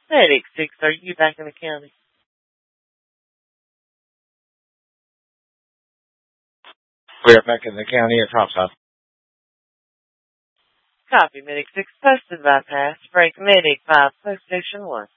Medic 6, are you back in the county? We are back in the county at Topside. Copy, Medic 6, posted bypass. Break Medic 5, post station 1.